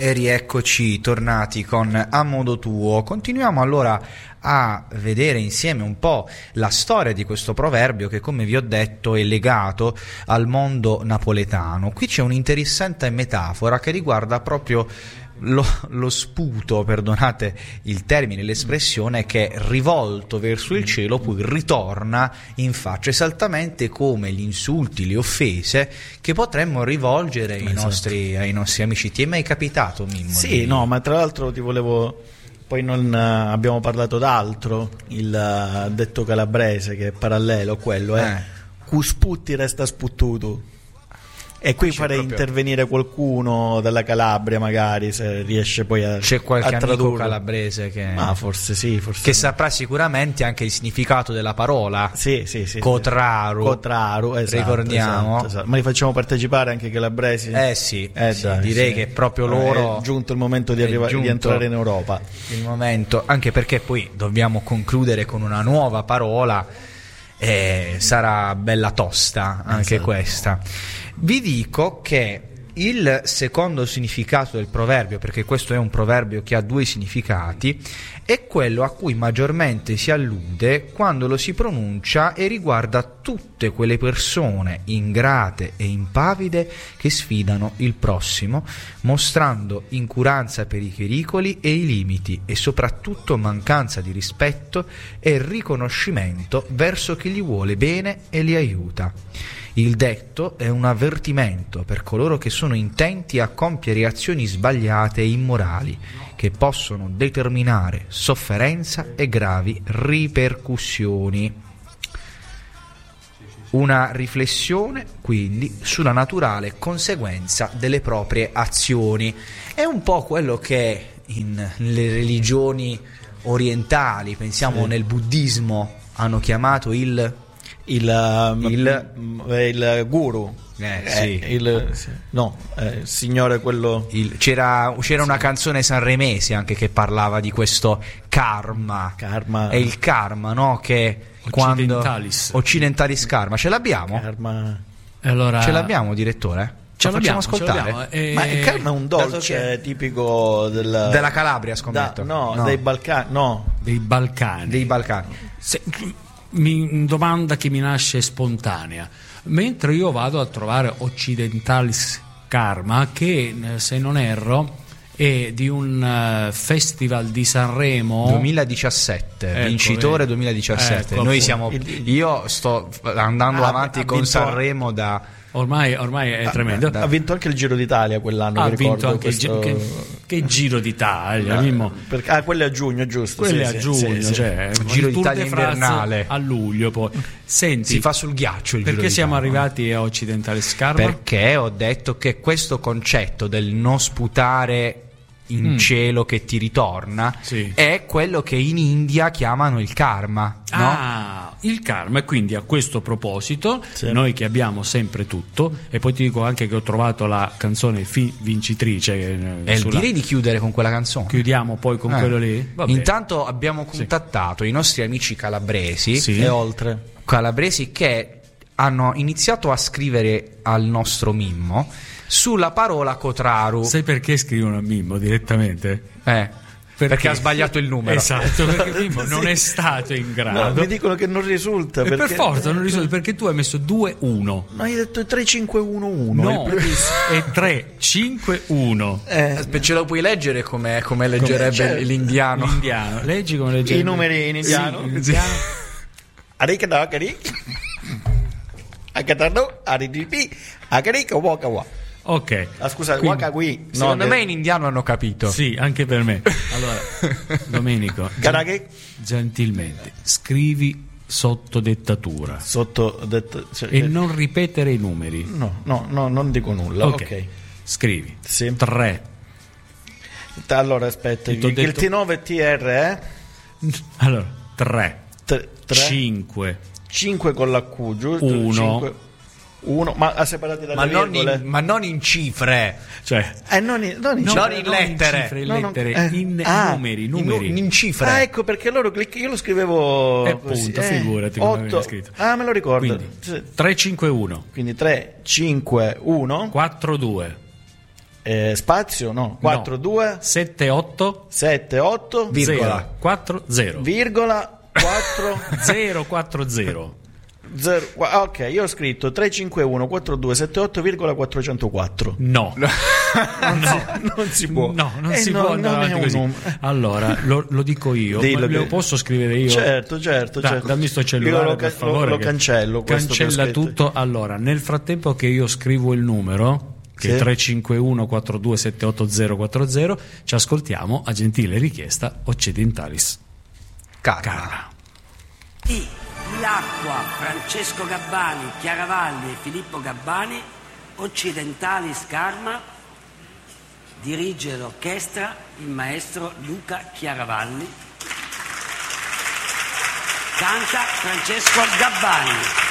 E rieccoci tornati con A Modo Tuo. Continuiamo allora a vedere insieme un po' la storia di questo proverbio che, come vi ho detto, è legato al mondo napoletano. Qui c'è un'interessante metafora che riguarda proprio lo sputo, perdonate il termine, l'espressione, che rivolto verso il cielo poi ritorna in faccia, esattamente come gli insulti, le offese che potremmo rivolgere ai nostri amici. Ti è mai capitato, Mimmo? Sì, no, ma tra l'altro ti volevo... Poi non abbiamo parlato d'altro, il detto calabrese che è parallelo a quello, cu sputti resta sputtuto. E qui farei intervenire qualcuno dalla Calabria, magari, se riesce poi a c'è qualche amico tradurre. Calabrese che forse sì, forse che no. saprà sicuramente anche il significato della parola. Sì. Cotraru, esatto, ricordiamo. esatto. Ma li facciamo partecipare anche i calabresi? Sì, dai, direi che proprio loro è giunto il momento di entrare in Europa. Il momento, anche perché poi dobbiamo concludere con una nuova parola. Sarà bella tosta anche questa. Vi dico che il secondo significato del proverbio, perché questo è un proverbio che ha due significati, è quello a cui maggiormente si allude quando lo si pronuncia e riguarda tutte quelle persone ingrate e impavide che sfidano il prossimo, mostrando incuranza per i pericoli e i limiti e soprattutto mancanza di rispetto e riconoscimento verso chi gli vuole bene e li aiuta. Il detto è un avvertimento per coloro che sono intenti a compiere azioni sbagliate e immorali che possono determinare sofferenza e gravi ripercussioni. Una riflessione quindi sulla naturale conseguenza delle proprie azioni. È un po' quello che nelle religioni orientali, pensiamo nel buddismo, hanno chiamato il guru, il signore quello. C'era una canzone sanremese anche che parlava di questo karma. È il karma, no? Che Occidentalis karma. Ce l'abbiamo? Karma. Allora, ce l'abbiamo, direttore? Ce lo facciamo ascoltare? Ma il karma è un dolce tipico della Calabria, scommetto. Dei Balcani. Dei Balcani. Domanda che mi nasce spontanea. Mentre io vado a trovare Occidentalis Karma, che se non erro è di un festival di Sanremo 2017, vincitore 2017. Noi siamo io sto andando avanti con Sanremo da ormai è tremendo. Ha vinto anche il Giro d'Italia quell'anno. Ha vinto anche che Giro d'Italia, quello è a giugno, giusto? Quello è a giugno, sì. Cioè, il Giro d'Italia invernale a luglio. Poi senti, si fa sul ghiaccio il perché Giro siamo d'Italia. arrivati a Occidentalis Karma? Perché ho detto che questo concetto del non sputare in cielo che ti ritorna è quello che in India chiamano il karma, no? Il karma. E quindi a questo proposito noi che abbiamo sempre tutto, e poi ti dico anche che ho trovato la canzone vincitrice direi di chiudere con quella canzone. Chiudiamo poi con quello lì. Vabbè. Intanto abbiamo contattato i nostri amici calabresi e oltre calabresi che hanno iniziato a scrivere al nostro Mimmo sulla parola Cotraru. Sai perché scrivono a Mimmo direttamente? Perché ha sbagliato il numero. Esatto, perché Mimmo non è stato in grado. No, mi dicono che non risulta. Per forza non risulta, perché tu hai messo 2-1. No, hai detto 3-5-1-1. No, è 3-5-1. Aspetta, ce lo puoi leggere come leggerebbe l'indiano? L'indiano. Leggi come leggerebbe. I numeri in indiano. Ok. Scusate, Wakagui. Secondo me in indiano hanno capito. Sì, anche per me. Allora, Domenico, gentilmente scrivi sotto dettatura. E non ripetere i numeri. No, non dico nulla. Ok. Scrivi. 3. Allora, aspetta, il T9 TR, Allora, 3. 5 con la Q, giusto? 1, ma separati dalle virgole. Ma non in cifre, cioè non in lettere. In numeri. In cifre. Ecco perché loro io lo scrivevo appunto, figurati come avevi scritto. Me lo ricordo. Quindi 3-5-1. Quindi 3-5-1 4-2 spazio, no, 42 78 78 virgola 40 virgola 040. ok, io ho scritto 351 4278,404. No. Non si può. No, non si può andare avanti così. Allora, lo dico io. Dillo, lo posso scrivere io? Certo. Dammi sto cellulare, per favore. Lo cancello. Cancella tutto. Allora, nel frattempo che io scrivo il numero, che è 351 4278 ci ascoltiamo a gentile richiesta Occidentalis Karma. L'acqua, Francesco Gabbani, Chiaravalli e Filippo Gabbani, Occidentalis Karma, dirige l'orchestra il maestro Luca Chiaravalli, canta Francesco Gabbani.